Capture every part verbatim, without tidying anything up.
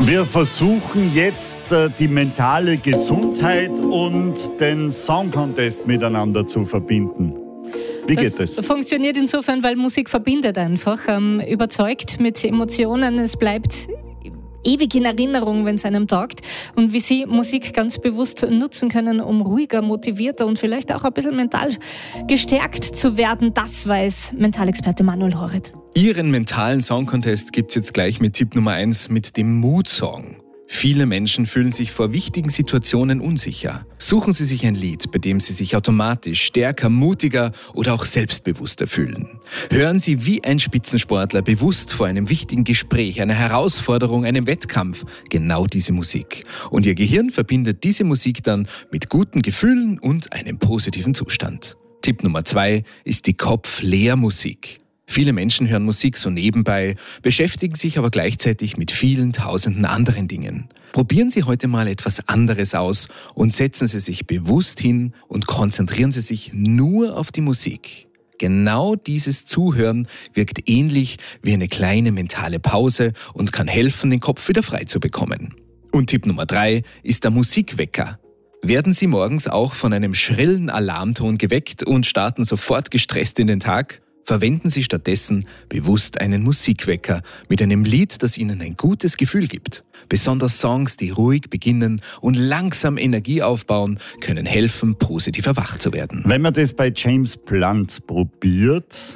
Wir versuchen jetzt äh, die mentale Gesundheit und den Song Contest miteinander zu verbinden. Wie geht das? Das funktioniert insofern, weil Musik verbindet einfach, ähm, überzeugt mit Emotionen. Es bleibt ewig in Erinnerung, wenn es einem taugt. Und wie Sie Musik ganz bewusst nutzen können, um ruhiger, motivierter und vielleicht auch ein bisschen mental gestärkt zu werden, das weiß Mentalexperte Manuel Horet. Ihren mentalen Song Contest gibt's jetzt gleich mit Tipp Nummer eins, mit dem Mood-Song. Viele Menschen fühlen sich vor wichtigen Situationen unsicher. Suchen Sie sich ein Lied, bei dem Sie sich automatisch stärker, mutiger oder auch selbstbewusster fühlen. Hören Sie wie ein Spitzensportler bewusst vor einem wichtigen Gespräch, einer Herausforderung, einem Wettkampf genau diese Musik. Und Ihr Gehirn verbindet diese Musik dann mit guten Gefühlen und einem positiven Zustand. Tipp Nummer zwei ist die Kopf-Leer-Musik. Viele Menschen hören Musik so nebenbei, beschäftigen sich aber gleichzeitig mit vielen tausenden anderen Dingen. Probieren Sie heute mal etwas anderes aus und setzen Sie sich bewusst hin und konzentrieren Sie sich nur auf die Musik. Genau dieses Zuhören wirkt ähnlich wie eine kleine mentale Pause und kann helfen, den Kopf wieder frei zu bekommen. Und Tipp Nummer drei ist der Musikwecker. Werden Sie morgens auch von einem schrillen Alarmton geweckt und starten sofort gestresst in den Tag? Verwenden Sie stattdessen bewusst einen Musikwecker mit einem Lied, das Ihnen ein gutes Gefühl gibt. Besonders Songs, die ruhig beginnen und langsam Energie aufbauen, können helfen, positiver wach zu werden. Wenn man das bei James Blunt probiert,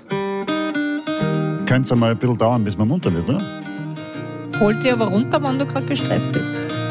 könnte es einmal ein bisschen dauern, bis man munter wird, oder? Holt dir aber runter, wenn du gerade gestresst bist.